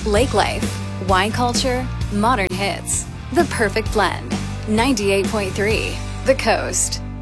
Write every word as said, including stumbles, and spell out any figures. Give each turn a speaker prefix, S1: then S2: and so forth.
S1: Lake life, wine culture, modern hits. The perfect blend. ninety-eight point three The Coast.